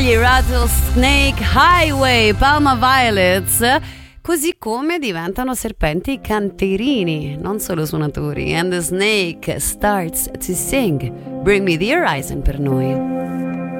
gli Rattlesnake Highway, Palma Violets, così come diventano serpenti canterini, non solo suonatori. And the snake starts to sing Bring Me the Horizon per noi.